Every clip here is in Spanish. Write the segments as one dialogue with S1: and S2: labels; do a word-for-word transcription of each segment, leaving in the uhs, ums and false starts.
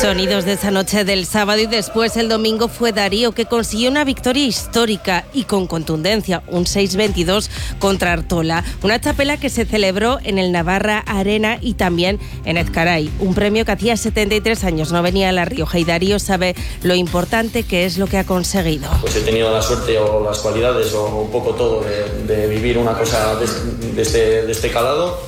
S1: Sonidos de esa noche del sábado y después el domingo fue Darío, que consiguió una victoria histórica y con contundencia, un seis veintidós contra Artola. Una chapela que se celebró en el Navarra Arena y también en Ezcaray. Un premio que hacía setenta y tres años no venía a La Rioja, y Darío sabe lo importante que es lo que ha conseguido.
S2: Pues he tenido la suerte o las cualidades o un poco todo de, de vivir una cosa de, de, este, de este calado.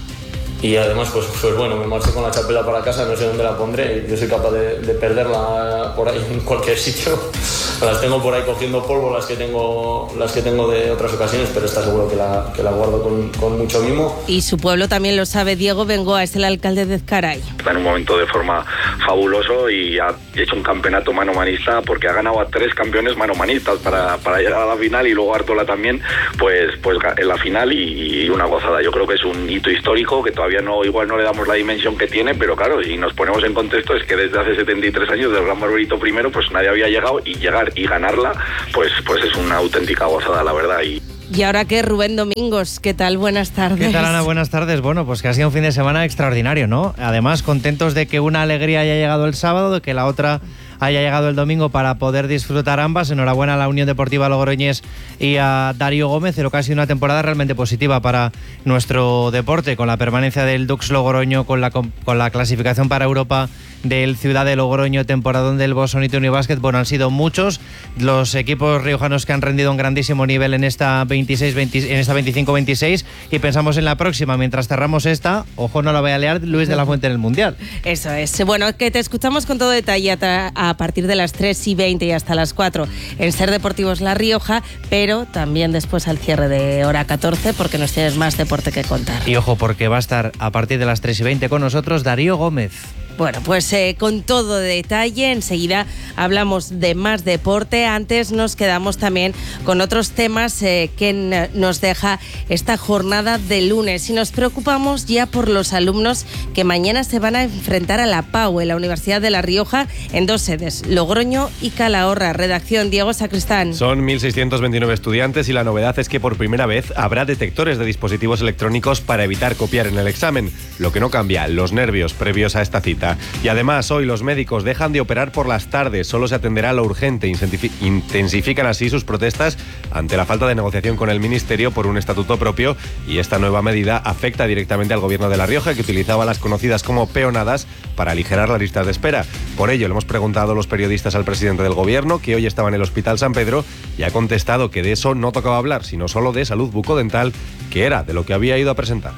S2: Y además, pues, pues bueno, me marché con la chapela para casa, no sé dónde la pondré. Yo soy capaz de, de perderla por ahí en cualquier sitio. Las tengo por ahí cogiendo polvo, las que tengo, las que tengo de otras ocasiones, pero está seguro que la, que la guardo con, con mucho mimo.
S1: Y su pueblo también lo sabe. Diego Bengoa es el alcalde de Ezcaray.
S3: Está en un momento de forma fabuloso y ha hecho un campeonato manomanista, porque ha ganado a tres campeones manomanistas para, para llegar a la final, y luego Artola también, pues, pues en la final, y, y una gozada. Yo creo que es un hito histórico que todavía no, igual no le damos la dimensión que tiene, pero claro, si nos ponemos en contexto, es que desde hace setenta y tres años del Gran Barberito primero, pues nadie había llegado, y llegar y ganarla, pues, pues es una auténtica gozada, la verdad. Y
S1: Y ahora que Rubén Domingos, ¿qué tal? Buenas tardes.
S4: ¿Qué tal, Ana? Buenas tardes. Bueno, pues que ha sido un fin de semana extraordinario, ¿no? Además, contentos de que una alegría haya llegado el sábado, de que la otra haya llegado el domingo para poder disfrutar ambas. Enhorabuena a la Unión Deportiva Logroñés y a Darío Gómez, pero que ha sido una temporada realmente positiva para nuestro deporte, con la permanencia del Dux Logroño, con la, con la clasificación para Europa del Ciudad de Logroño, temporadón del Bosonito Unibásquet. Bueno, han sido muchos los equipos riojanos que han rendido un grandísimo nivel en esta veintiséis veinte, en esta veinticinco veintiséis, y pensamos en la próxima. Mientras cerramos esta, ojo, no la voy a liar, Luis de la Fuente en el Mundial.
S1: Eso es. Bueno, que te escuchamos con todo detalle a, a partir de las tres y veinte y hasta las cuatro en Ser Deportivos La Rioja, pero también después al cierre de hora catorce, porque nos tienes más deporte que contar.
S4: Y ojo, porque va a estar a partir de las tres y veinte con nosotros Darío Gómez.
S1: Bueno, pues eh, con todo detalle, enseguida hablamos de más deporte. Antes nos quedamos también con otros temas eh, que n- nos deja esta jornada de lunes, y nos preocupamos ya por los alumnos que mañana se van a enfrentar a la PAU en la Universidad de La Rioja en dos sedes, Logroño y Calahorra. Redacción, Diego Sacristán.
S5: Son mil seiscientos veintinueve estudiantes, y la novedad es que por primera vez habrá detectores de dispositivos electrónicos para evitar copiar en el examen. Lo que no cambia, los nervios previos a esta cita. Y además, hoy los médicos dejan de operar por las tardes, solo se atenderá lo urgente. Intensifican así sus protestas ante la falta de negociación con el Ministerio por un estatuto propio, y esta nueva medida afecta directamente al Gobierno de La Rioja, que utilizaba las conocidas como peonadas para aligerar las listas de espera. Por ello, le hemos preguntado a los periodistas al presidente del Gobierno, que hoy estaba en el Hospital San Pedro, y ha contestado que de eso no tocaba hablar, sino solo de salud bucodental, que era de lo que había ido a presentar.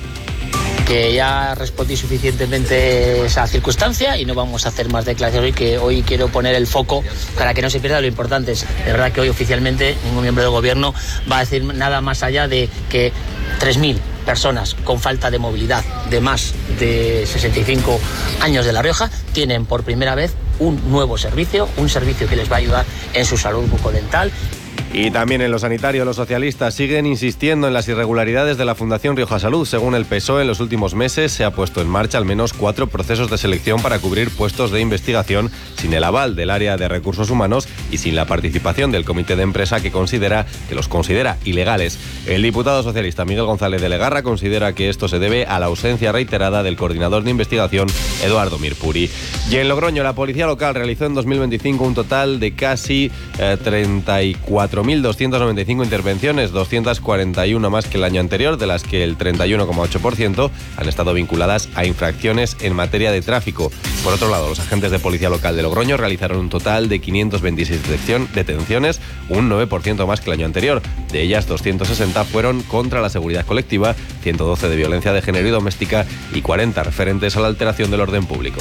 S6: Que ya respondí suficientemente esa circunstancia y no vamos a hacer más declaraciones. Hoy que hoy quiero poner el foco para que no se pierda lo importante. Es de verdad que hoy oficialmente ningún miembro del gobierno va a decir nada más allá de que tres mil personas con falta de movilidad de más de sesenta y cinco años de La Rioja tienen por primera vez un nuevo servicio, un servicio que les va a ayudar en su salud bucodental.
S5: Y también en lo sanitario, los socialistas siguen insistiendo en las irregularidades de la Fundación Rioja Salud. Según el P S O E, en los últimos meses se ha puesto en marcha al menos cuatro procesos de selección para cubrir puestos de investigación sin el aval del área de recursos humanos y sin la participación del comité de empresa, que considera que los considera ilegales. El diputado socialista Miguel González de Legarra considera que esto se debe a la ausencia reiterada del coordinador de investigación, Eduardo Mirpuri. Y en Logroño, la policía local realizó en dos mil veinticinco un total de casi eh, treinta y cuatro mil doscientas noventa y cinco intervenciones, doscientas cuarenta y uno más que el año anterior, de las que el treinta y uno coma ocho por ciento han estado vinculadas a infracciones en materia de tráfico. Por otro lado, los agentes de policía local de Logroño realizaron un total de quinientas veintiséis detenciones, un nueve por ciento más que el año anterior. De ellas, doscientas sesenta fueron contra la seguridad colectiva, ciento doce de violencia de género y doméstica y cuarenta referentes a la alteración del orden público.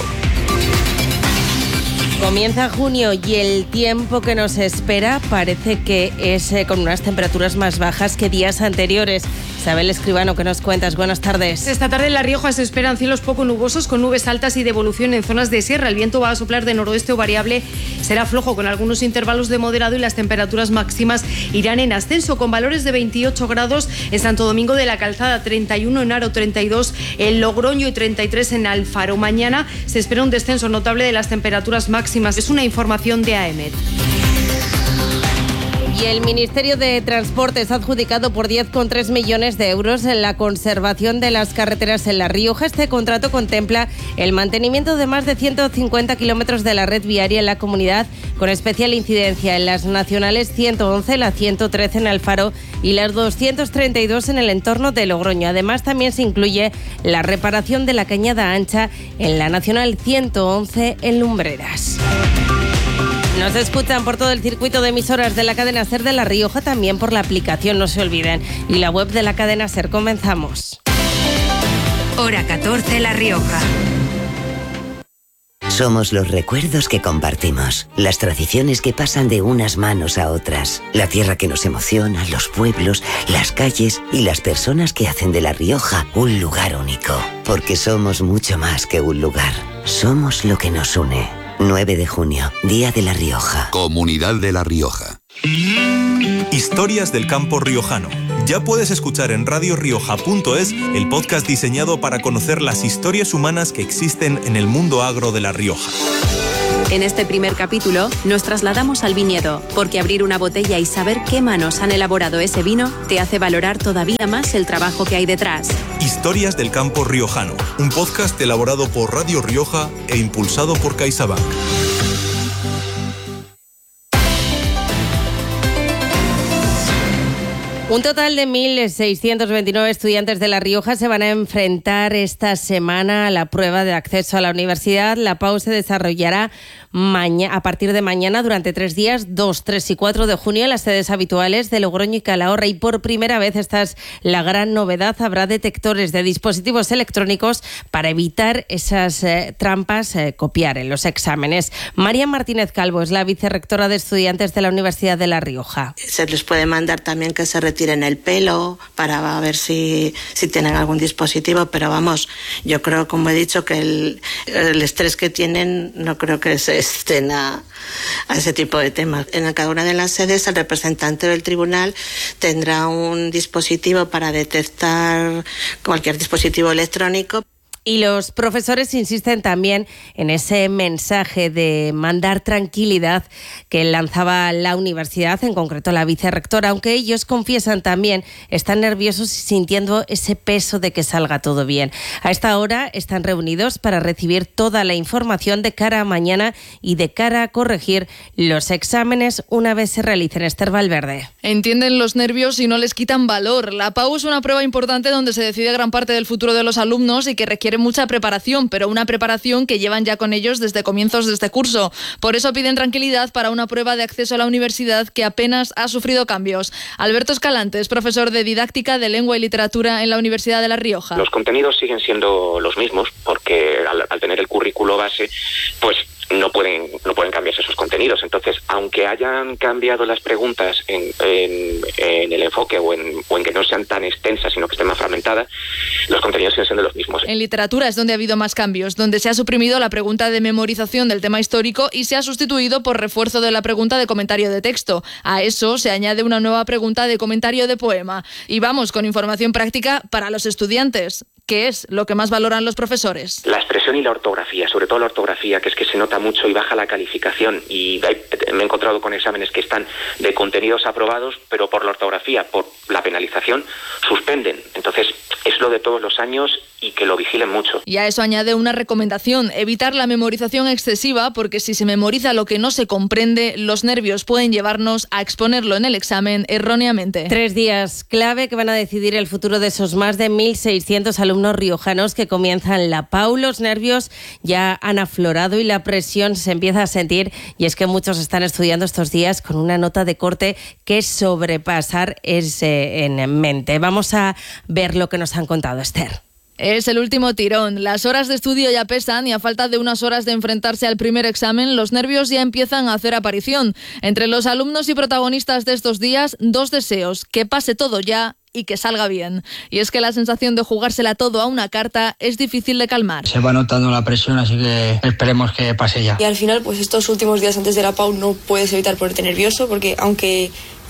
S1: Comienza junio y el tiempo que nos espera parece que es eh, con unas temperaturas más bajas que días anteriores. Isabel Escribano, ¿qué nos cuentas? Buenas tardes.
S7: Esta tarde en La Rioja se esperan cielos poco nubosos con nubes altas y de evolución en zonas de sierra. El viento va a soplar de noroeste o variable, será flojo con algunos intervalos de moderado, y las temperaturas máximas irán en ascenso con valores de veintiocho grados en Santo Domingo de la Calzada, treinta y uno en Haro, treinta y dos en Logroño y treinta y tres en Alfaro. Mañana se espera un descenso notable de las temperaturas máximas. Es una información de A E M E T.
S1: Y el Ministerio de Transportes ha adjudicado por diez coma tres millones de euros en la conservación de las carreteras en La Rioja. Este contrato contempla el mantenimiento de más de ciento cincuenta kilómetros de la red viaria en la comunidad, con especial incidencia en las nacionales ciento once, la ciento trece en Alfaro y las doscientos treinta y dos en el entorno de Logroño. Además, también se incluye la reparación de la cañada ancha en la nacional ciento once en Lumbreras. Nos escuchan por todo el circuito de emisoras de la cadena SER de La Rioja, también por la aplicación, no se olviden, y la web de la cadena SER. Comenzamos.
S8: Hora catorce, La Rioja.
S9: Somos los recuerdos que compartimos, las tradiciones que pasan de unas manos a otras, la tierra que nos emociona, los pueblos, las calles y las personas que hacen de La Rioja un lugar único. Porque somos mucho más que un lugar, somos lo que nos une. nueve de junio, Día de La Rioja.
S10: Comunidad de La Rioja.
S11: Historias del campo riojano. Ya puedes escuchar en radio rioja punto es el podcast diseñado para conocer las historias humanas que existen en el mundo agro de La Rioja.
S12: En este primer capítulo nos trasladamos al viñedo, porque abrir una botella y saber qué manos han elaborado ese vino te hace valorar todavía más el trabajo que hay detrás.
S11: Historias del campo riojano, un podcast elaborado por Radio Rioja e impulsado por CaixaBank.
S1: Un total de mil seiscientos veintinueve estudiantes de La Rioja se van a enfrentar esta semana a la prueba de acceso a la universidad. La P A U se desarrollará mañana, a partir de mañana durante tres días, dos, tres y cuatro de junio, en las sedes habituales de Logroño y Calahorra. Y por primera vez, esta es la gran novedad, habrá detectores de dispositivos electrónicos para evitar esas eh, trampas, eh, copiar en los exámenes. María Martínez Calvo es la vicerrectora de estudiantes de la Universidad de La Rioja.
S13: Se les puede mandar también que se retiren el pelo para ver si, si tienen algún dispositivo, pero vamos, yo creo, como he dicho, que el, el estrés que tienen no creo que se estén a, a ese tipo de temas. En cada una de las sedes el representante del tribunal tendrá un dispositivo para detectar cualquier dispositivo electrónico.
S1: Y los profesores insisten también en ese mensaje de mandar tranquilidad que lanzaba la universidad, en concreto la vicerrectora, aunque ellos confiesan también están nerviosos y sintiendo ese peso de que salga todo bien. A esta hora están reunidos para recibir toda la información de cara a mañana y de cara a corregir los exámenes una vez se realicen. Esther Valverde.
S14: Entienden los nervios y no les quitan valor. La P A U es una prueba importante donde se decide gran parte del futuro de los alumnos y que requiere mucha preparación, pero una preparación que llevan ya con ellos desde comienzos de este curso. Por eso piden tranquilidad para una prueba de acceso a la universidad que apenas ha sufrido cambios. Alberto Escalante es profesor de didáctica de lengua y literatura en la Universidad de La Rioja.
S15: Los contenidos siguen siendo los mismos porque al, al tener el currículo base, pues no pueden no pueden cambiarse esos contenidos. Entonces, aunque hayan cambiado las preguntas en, en, en el enfoque o en, o en que no sean tan extensas, sino que estén más fragmentadas, los contenidos siguen siendo los mismos.
S14: En literatura es donde ha habido más cambios, donde se ha suprimido la pregunta de memorización del tema histórico y se ha sustituido por refuerzo de la pregunta de comentario de texto. A eso se añade una nueva pregunta de comentario de poema. Y vamos con información práctica para los estudiantes. ¿Qué es lo que más valoran los profesores?
S15: La expresión y la ortografía, sobre todo la ortografía, que es que se nota mucho y baja la calificación. Y me he encontrado con exámenes que están de contenidos aprobados, pero por la ortografía, por la penalización, suspenden. Entonces, es lo de todos los años y que lo vigilen mucho.
S14: Y a eso añade una recomendación, evitar la memorización excesiva, porque si se memoriza lo que no se comprende, los nervios pueden llevarnos a exponerlo en el examen erróneamente.
S1: Tres días clave que van a decidir el futuro de esos más de mil seiscientos alumnos riojanos que comienzan la P A U. Los nervios ya han aflorado y la presión se empieza a sentir, y es que muchos están estudiando estos días con una nota de corte que sobrepasar es eh, en mente. Vamos a ver lo que nos han contado, Esther.
S14: Es el último tirón. Las horas de estudio ya pesan y a falta de unas horas de enfrentarse al primer examen, los nervios ya empiezan a hacer aparición. Entre los alumnos y protagonistas de estos días, dos deseos: que pase todo ya y que salga bien. Y es que la sensación de jugársela todo a una carta es difícil de calmar.
S16: Se va notando la presión, así que esperemos que pase ya.
S17: Y al final, pues estos últimos días antes de la P A U no puedes evitar ponerte nervioso, porque aunque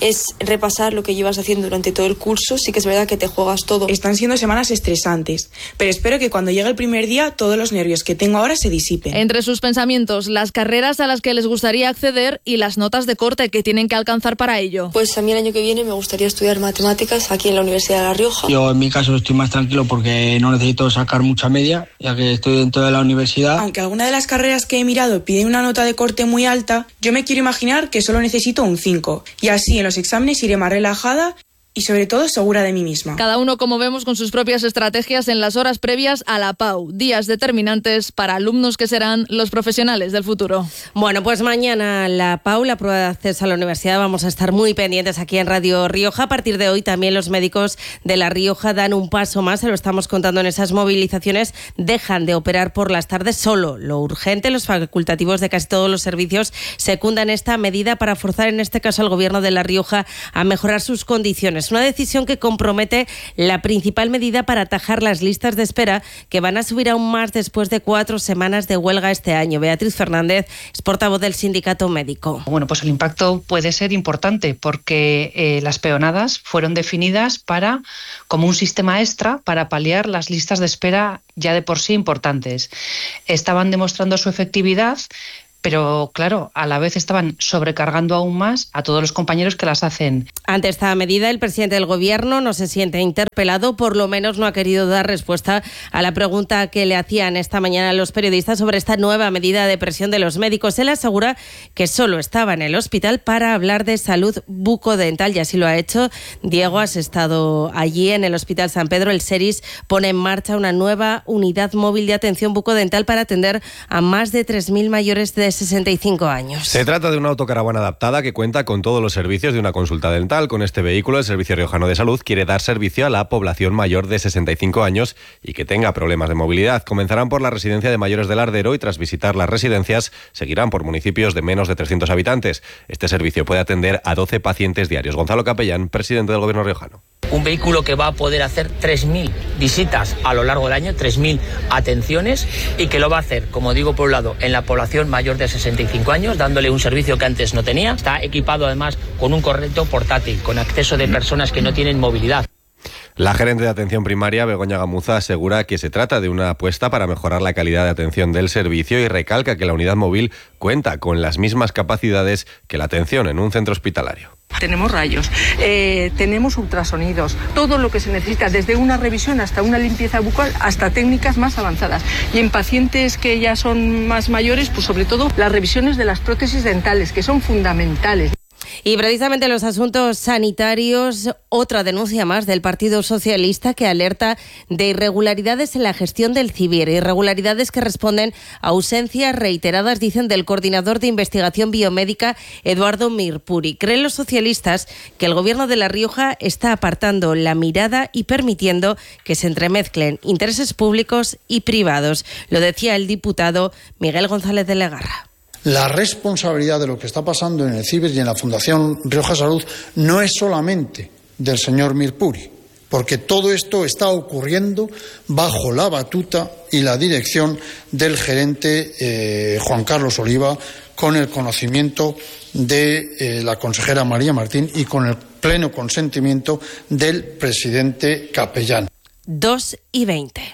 S17: es repasar lo que llevas haciendo durante todo el curso. Sí que es verdad que te juegas todo.
S18: Están siendo semanas estresantes, pero espero que cuando llegue el primer día todos los nervios que tengo ahora se disipen.
S14: Entre sus pensamientos, las carreras a las que les gustaría acceder y las notas de corte que tienen que alcanzar para ello.
S17: Pues a mí el año que viene me gustaría estudiar matemáticas aquí en la Universidad de La Rioja.
S16: Yo en mi caso estoy más tranquilo porque no necesito sacar mucha media, ya que estoy dentro de la universidad.
S18: Aunque alguna de las carreras que he mirado pide una nota de corte muy alta, yo me quiero imaginar que solo necesito un cinco, y así en los exámenes iré más relajada y sobre todo segura de mí misma.
S14: Cada uno, como vemos, con sus propias estrategias en las horas previas a la P A U, días determinantes para alumnos que serán los profesionales del futuro.
S1: Bueno, pues mañana la P A U, la prueba de acceso a la universidad, vamos a estar muy pendientes aquí en Radio Rioja. A partir de hoy también los médicos de La Rioja dan un paso más, se lo estamos contando en esas movilizaciones, dejan de operar por las tardes, solo lo urgente. Los facultativos de casi todos los servicios secundan esta medida para forzar en este caso al gobierno de La Rioja a mejorar sus condiciones. Una decisión que compromete la principal medida para atajar las listas de espera, que van a subir aún más después de cuatro semanas de huelga este año. Beatriz Fernández es portavoz del sindicato médico.
S19: Bueno, pues el impacto puede ser importante porque eh, las peonadas fueron definidas para como un sistema extra para paliar las listas de espera ya de por sí importantes. Estaban demostrando su efectividad, pero claro, a la vez estaban sobrecargando aún más a todos los compañeros que las hacen.
S1: Ante esta medida, el presidente del Gobierno no se siente interpelado, por lo menos no ha querido dar respuesta a la pregunta que le hacían esta mañana los periodistas sobre esta nueva medida de presión de los médicos. Él asegura que solo estaba en el hospital para hablar de salud bucodental, y así lo ha hecho. Diego, has estado allí en el Hospital San Pedro. El SERIS pone en marcha una nueva unidad móvil de atención bucodental para atender a más de tres mil mayores de sesenta y cinco años.
S5: Se trata de una autocaravana adaptada que cuenta con todos los servicios de una consulta dental. Con este vehículo, el Servicio Riojano de Salud quiere dar servicio a la población mayor de sesenta y cinco años y que tenga problemas de movilidad. Comenzarán por la residencia de mayores del Ardero y tras visitar las residencias seguirán por municipios de menos de trescientos habitantes. Este servicio puede atender a doce pacientes diarios. Gonzalo Capellán, presidente del Gobierno riojano.
S6: Un vehículo que va a poder hacer tres mil visitas a lo largo del año, tres mil atenciones, y que lo va a hacer, como digo, por un lado, en la población mayor de sesenta y cinco años, dándole un servicio que antes no tenía. Está equipado además con un correcto portátil, con acceso de personas que no tienen movilidad.
S5: La gerente de atención primaria, Begoña Gamuza, asegura que se trata de una apuesta para mejorar la calidad de atención del servicio y recalca que la unidad móvil cuenta con las mismas capacidades que la atención en un centro hospitalario.
S20: Tenemos rayos, eh, tenemos ultrasonidos, todo lo que se necesita, desde una revisión hasta una limpieza bucal, hasta técnicas más avanzadas. Y en pacientes que ya son más mayores, pues sobre todo las revisiones de las prótesis dentales, que son fundamentales.
S1: Y precisamente los asuntos sanitarios, otra denuncia más del Partido Socialista que alerta de irregularidades en la gestión del CIVIR, irregularidades que responden a ausencias reiteradas, dicen, del coordinador de investigación biomédica, Eduardo Mirpuri. Creen los socialistas que el Gobierno de La Rioja está apartando la mirada y permitiendo que se entremezclen intereses públicos y privados. Lo decía el diputado Miguel González de Legarra.
S21: La responsabilidad de lo que está pasando en el CIVIR y en la Fundación Rioja Salud no es solamente del señor Mirpuri, porque todo esto está ocurriendo bajo la batuta y la dirección del gerente eh, Juan Carlos Oliva, con el conocimiento de eh, la consejera María Martín y con el pleno consentimiento del presidente Capellán.
S1: dos y veinte.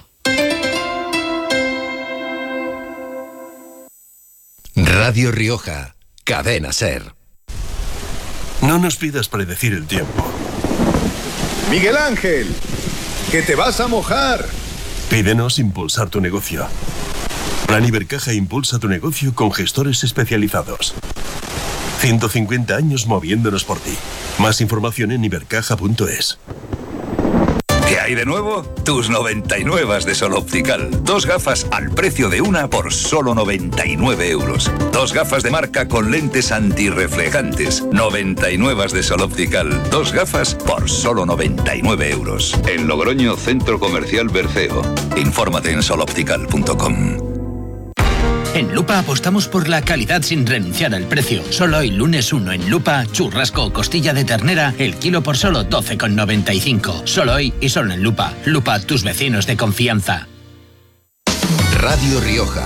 S10: Radio Rioja, Cadena SER.
S22: No nos pidas predecir el tiempo. Miguel Ángel, que te vas a mojar. Pídenos impulsar tu negocio. Plan Ibercaja impulsa tu negocio con gestores especializados. ciento cincuenta años moviéndonos por ti. Más información en ibercaja punto es.
S23: ¿Qué hay de nuevo? Tus noventa y nueve de Sol Optical. Dos gafas al precio de una por solo noventa y nueve euros. Dos gafas de marca con lentes antirreflejantes. noventa y nueve de Sol Optical. Dos gafas por solo noventa y nueve euros. En Logroño, Centro Comercial Berceo. Infórmate en sol optical punto com.
S24: En Lupa apostamos por la calidad sin renunciar al precio. Solo hoy, lunes uno, en Lupa, churrasco o costilla de ternera, el kilo por solo doce con noventa y cinco. Solo hoy y solo en Lupa. Lupa, tus vecinos de confianza.
S10: Radio Rioja.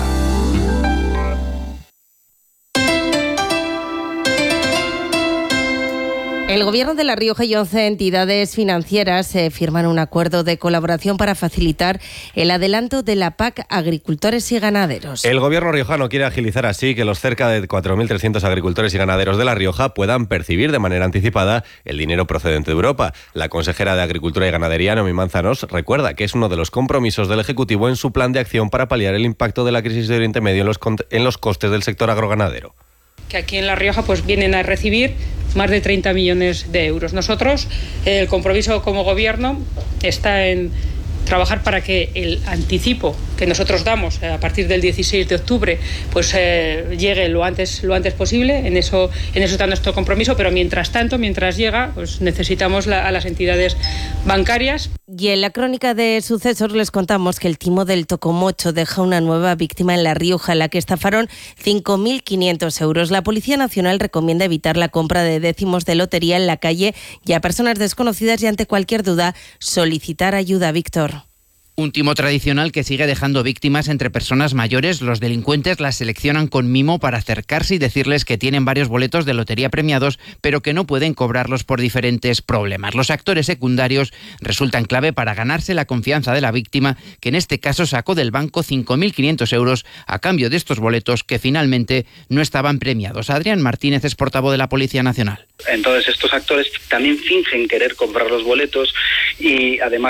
S1: El Gobierno de La Rioja y once entidades financieras eh, firman un acuerdo de colaboración para facilitar el adelanto de la P A C a agricultores y ganaderos.
S5: El Gobierno riojano quiere agilizar así que los cerca de cuatro mil trescientos agricultores y ganaderos de La Rioja puedan percibir de manera anticipada el dinero procedente de Europa. La consejera de Agricultura y Ganadería, Noemí Manzanos, recuerda que es uno de los compromisos del Ejecutivo en su plan de acción para paliar el impacto de la crisis de Oriente Medio en los, en los costes del sector agroganadero.
S2: Que aquí en La Rioja pues vienen a recibir más de treinta millones de euros. Nosotros, el compromiso como Gobierno está en trabajar para que el anticipo que nosotros damos a partir del dieciséis de octubre pues eh, llegue lo antes lo antes posible. En eso en eso está nuestro compromiso, pero mientras tanto, mientras llega, pues necesitamos la, a las entidades bancarias.
S1: Y en la crónica de sucesos les contamos que el timo del Tocomocho deja una nueva víctima en La Rioja, en la que estafaron cinco mil quinientos euros. La Policía Nacional recomienda evitar la compra de décimos de lotería en la calle y a personas desconocidas, y ante cualquier duda solicitar ayuda. Víctor.
S3: Un timo tradicional que sigue dejando víctimas entre personas mayores. Los delincuentes las seleccionan con mimo para acercarse y decirles que tienen varios boletos de lotería premiados, pero que no pueden cobrarlos por diferentes problemas. Los actores secundarios resultan clave para ganarse la confianza de la víctima, que en este caso sacó del banco cinco mil quinientos euros a cambio de estos boletos que finalmente no estaban premiados. Adrián Martínez es portavoz de la Policía Nacional.
S4: Entonces estos actores también fingen querer comprar los boletos y además